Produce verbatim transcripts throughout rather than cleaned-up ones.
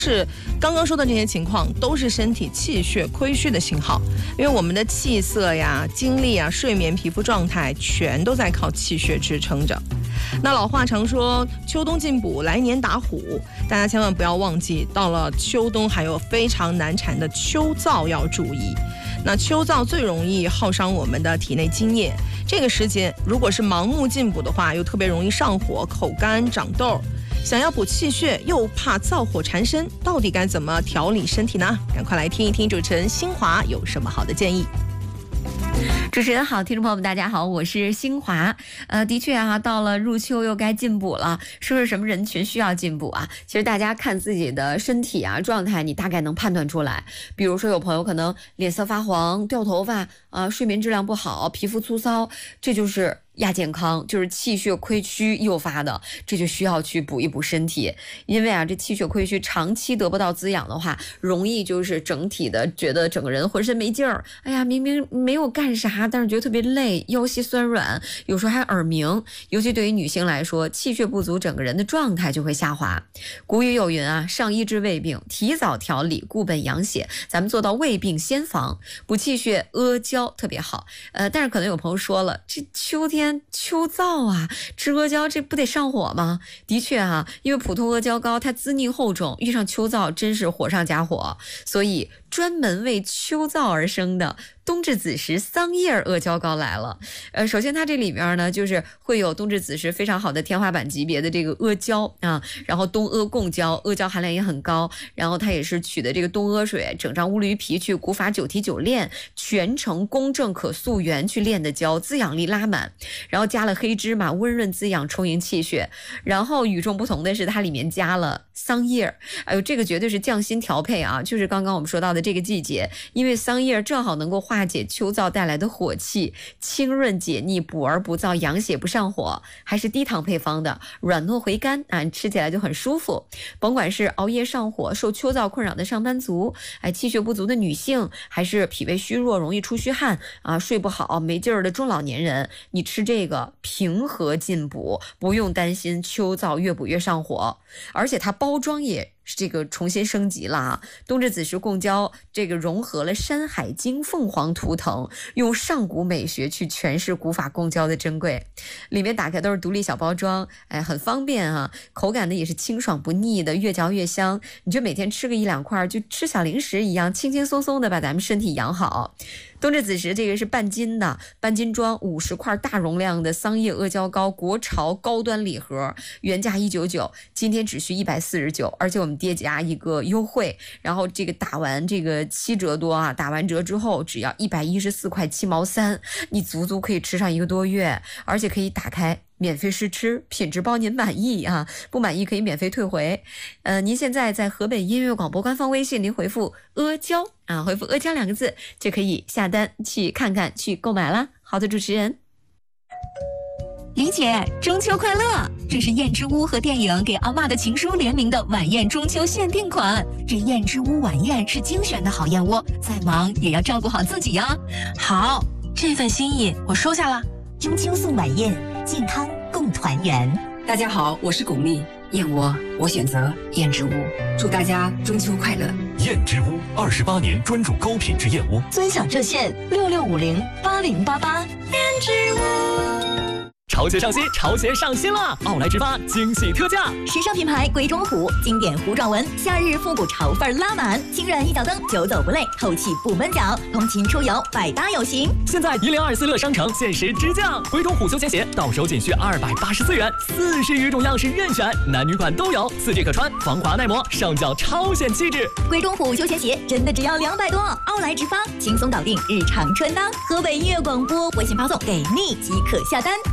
是刚刚说的这些情况都是身体气血亏虚的信号，因为我们的气色呀、精力啊、睡眠、皮肤状态全都在靠气血支撑着。那老话常说秋冬进补，来年打虎，大家千万不要忘记，到了秋冬还有非常难缠的秋燥要注意。那秋燥最容易耗伤我们的体内津液，这个时间如果是盲目进补的话，又特别容易上火、口干、长痘。想要补气血，又怕燥火缠身，到底该怎么调理身体呢？赶快来听一听主持人新华有什么好的建议。 主持人好，听众朋友们大家好，我是新华。呃，的确啊，到了入秋又该进补了。说是什么人群需要进补啊？其实大家看自己的身体啊状态，你大概能判断出来。比如说有朋友可能脸色发黄、掉头发啊、呃，睡眠质量不好、皮肤粗糙，这就是亚健康，就是气血亏虚诱发的，这就需要去补一补身体。因为啊，这气血亏虚长期得不到滋养的话，容易就是整体的觉得整个人浑身没劲儿。哎呀，明明没有干啥，但是觉得特别累，腰膝酸软，有时候还耳鸣。尤其对于女性来说，气血不足，整个人的状态就会下滑。古语有云啊，上医治未病，提早调理，固本养血。咱们做到未病先防，补气血，阿胶特别好。呃，但是可能有朋友说了，这秋天秋燥啊，吃阿胶这不得上火吗？的确啊，因为普通阿胶膏它滋腻厚重，遇上秋燥真是火上加火，所以专门为秋燥而生的冬至子时桑叶阿胶膏来了。呃，首先它这里面呢，就是会有冬至子时非常好的天花板级别的这个阿胶啊，然后冬阿共胶，阿胶含量也很高，然后它也是取的这个冬阿水，整张乌驴皮去古法九提九炼，全程公正可溯源去炼的胶，滋养力拉满，然后加了黑芝麻，温润滋养，充盈气血。然后与众不同的是，它里面加了桑叶，哎呦，这个绝对是匠心调配啊！就是刚刚我们说到的这个季节，因为桑叶正好能够化解秋燥带来的火气，清润解腻，补而不燥，养血不上火，还是低糖配方的，软糯回甘啊，吃起来就很舒服。甭管是熬夜上火、受秋燥困扰的上班族，哎，气血不足的女性，还是脾胃虚弱、容易出虚汗啊、睡不好、没劲儿的中老年人，你吃这个平和进补，不用担心秋燥越补越上火。而且它包装也是这个重新升级了啊！冬至子时共胶这个融合了《山海经》凤凰图腾，用上古美学去诠释古法共胶的珍贵。里面打开都是独立小包装，哎，很方便啊！口感呢也是清爽不腻的，越嚼越香。你就每天吃个一两块，就吃小零食一样，轻轻松松的把咱们身体养好。冬至子时这个是半斤的，半斤装五十块大容量的桑叶阿胶膏，国潮高端礼盒，原价一百九十九，今天只需一百四十九，而且我们叠加一个优惠，然后这个打完这个七折多啊，打完折之后只要一百一十四块七毛三，你足足可以吃上一个多月，而且可以打开免费试吃，品质包您满意啊，不满意可以免费退回。呃，您现在在河北音乐广播官方微信，您回复阿胶啊，回复阿胶两个字就可以下单去看看去购买了。好的，主持人。 李姐，中秋快乐！这是燕之屋和电影《给阿嬷的情书》联名的晚宴中秋限定款。这燕之屋晚宴是精选的好燕窝，再忙也要照顾好自己呀。 好，这份心意我收下了。 中秋送晚宴，健康共团圆。 大家好，我是巩俐，燕窝我选择燕之屋，祝大家中秋快乐。 燕之屋二十八年专注高品质燕窝， 尊享热线六六五零八零八八。燕之屋。 潮鞋上新，潮鞋上新了！奥莱直发惊喜特价， 时尚品牌鬼冢虎经典糊状纹，夏日复古潮范拉满，轻软一脚蹬，久走不累，透气不闷脚，通勤出游百搭有型。 现在一零二四乐商城限时直降，鬼冢虎休闲鞋到手仅需二百八十四元，四十余种样式任选，男女款都有，四 G 可穿，防滑耐磨，上脚超显气质。 鬼冢虎休闲鞋真的只要两百多，奥莱直发轻松搞定日常穿搭。河北音乐广播微信发送给你即可下单。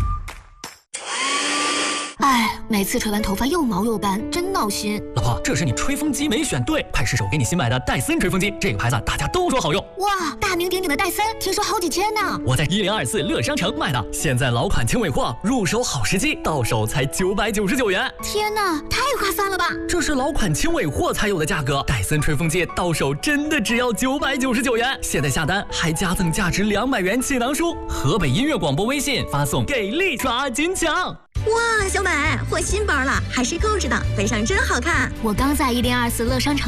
哎，每次吹完头发又毛又干，真闹心。 老婆，这是你吹风机没选对，快试试我给你新买的戴森吹风机，这个牌子大家都说好用。 哇，大名鼎鼎的戴森，听说好几千呢。 我在一零二四乐商城买的，现在老款轻尾货，入手好时机，到手才九百九十九元。 天哪，太划算了吧！ 这是老款轻尾货才有的价格，戴森吹风机到手真的只要九百九十九元。现在下单还加赠价值两百元气囊书。河北音乐广播微信发送给力抓紧抢。 哇，小美，换新包了，还是购置的，背上真好看。 我刚在一零二四乐商场